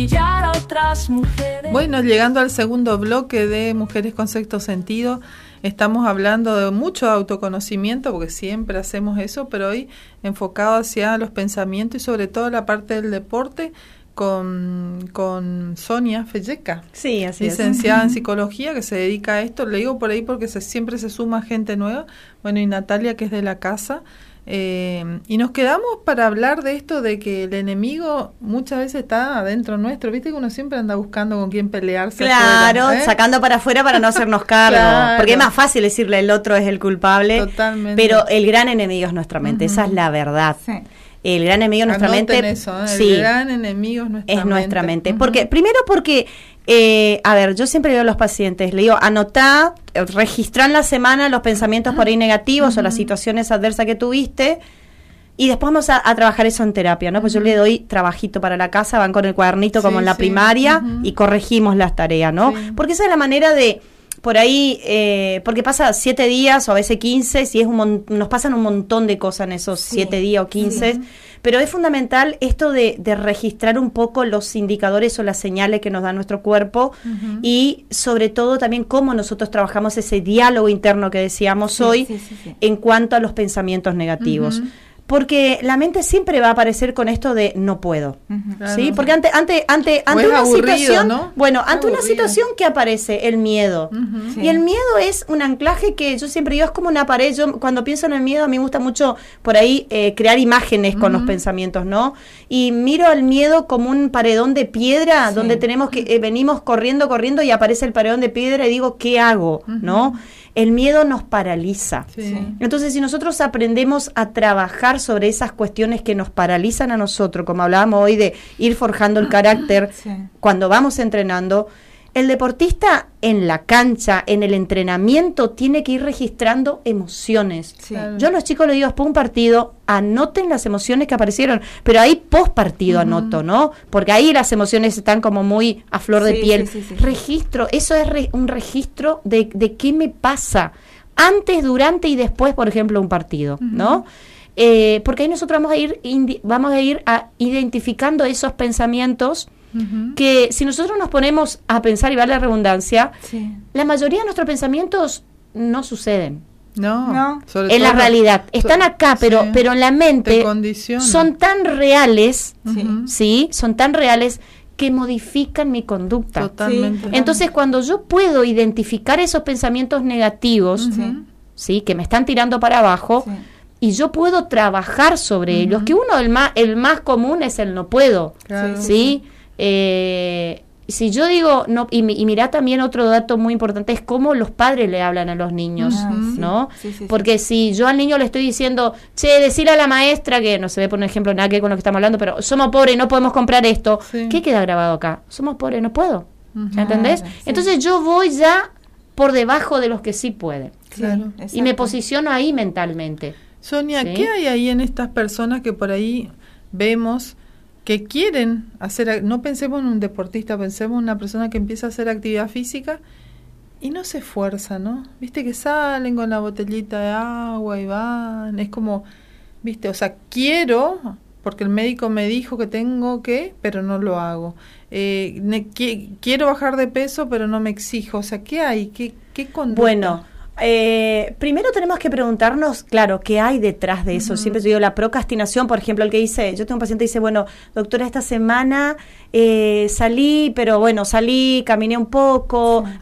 Bueno, llegando al segundo bloque de Mujeres con Sexto Sentido, estamos hablando de mucho autoconocimiento, porque siempre hacemos eso, pero hoy enfocado hacia los pensamientos y sobre todo la parte del deporte con Sonia Felleca, sí, así licenciada en psicología, que se dedica a esto. Le digo por ahí porque siempre se suma gente nueva. Bueno, y Natalia, que es de la casa. Y nos quedamos para hablar de esto de que el enemigo muchas veces está adentro nuestro. Viste que uno siempre anda buscando con quién pelearse. Claro, afuera, sacando para afuera para no hacernos cargo. Claro. Porque es más fácil decirle el otro es el culpable. Totalmente. Pero el gran enemigo es nuestra mente, esa es la verdad. Sí. El gran enemigo es nuestra mente. Eso, ¿eh? Sí, el gran enemigo es nuestra mente. Porque, primero porque, a ver, yo siempre digo a los pacientes, le digo, anotá, registrá en la semana los pensamientos por ahí negativos o las situaciones adversas que tuviste, y después vamos a trabajar eso en terapia, ¿no? Pues yo le doy trabajito para la casa, van con el cuadernito como en la primaria y corregimos las tareas, ¿no? Sí. Porque esa es la manera de... Por ahí, porque pasa 7 días o a veces 15, si es nos pasan un montón de cosas en esos 7 días o 15, pero es fundamental esto de registrar un poco los indicadores o las señales que nos da nuestro cuerpo y sobre todo también cómo nosotros trabajamos ese diálogo interno que decíamos hoy en cuanto a los pensamientos negativos. Porque la mente siempre va a aparecer con esto de no puedo, Claro, ¿sí? Porque ante una aburrido, situación, ¿no? bueno, ante una Aburrido. situación que aparece el miedo. Y el miedo es un anclaje que yo siempre digo, es como una pared. Yo cuando pienso en el miedo, a mí me gusta mucho por ahí crear imágenes con los pensamientos, ¿no? Y miro el miedo como un paredón de piedra donde tenemos que venimos corriendo y aparece el paredón de piedra y digo, ¿qué hago? ¿No? El miedo nos paraliza. Sí. Entonces, si nosotros aprendemos a trabajar sobre esas cuestiones que nos paralizan a nosotros, como hablábamos hoy de ir forjando el carácter cuando vamos entrenando, el deportista en la cancha, en el entrenamiento, tiene que ir registrando emociones. Claro. Yo a los chicos les digo, después de un partido, anoten las emociones que aparecieron, pero ahí post partido anoto, ¿no? Porque ahí las emociones están como muy a flor de piel. Registro, eso es un registro de qué me pasa antes, durante y después, por ejemplo, un partido, ¿no? Porque ahí nosotros vamos a ir identificando esos pensamientos que si nosotros nos ponemos a pensar, y vale la redundancia, la mayoría de nuestros pensamientos no suceden. No. En la realidad. Están acá, pero en la mente son tan reales, ¿sí? Son tan reales que modifican mi conducta. Totalmente. Entonces, cuando yo puedo identificar esos pensamientos negativos, ¿sí? Que me están tirando para abajo, y yo puedo trabajar sobre ellos, que el más común es el no puedo, ¿sí? Si yo digo, no, y mirá también otro dato muy importante, es cómo los padres le hablan a los niños, ¿no? Porque si yo al niño le estoy diciendo, che, decirle a la maestra que, no se ve por un ejemplo nada que ver con lo que estamos hablando, pero somos pobres, no podemos comprar esto, ¿qué queda grabado acá? Somos pobres, no puedo, ¿entendés? Entonces yo voy ya por debajo de los que sí pueden, y me posiciono ahí mentalmente. Sonia, ¿qué hay ahí en estas personas que por ahí vemos que quieren hacer, no pensemos en un deportista, pensemos en una persona que empieza a hacer actividad física y no se esfuerza, ¿no? Viste que salen con la botellita de agua y van, es como, viste, o sea, quiero, porque el médico me dijo que tengo que, pero no lo hago. Quiero bajar de peso, pero no me exijo, o sea, ¿qué hay? ¿Qué conducta? Bueno, primero tenemos que preguntarnos, claro, ¿qué hay detrás de eso? Siempre yo digo la procrastinación, por ejemplo, el que dice, yo tengo un paciente que dice, bueno, doctora, esta semana salí, caminé un poco,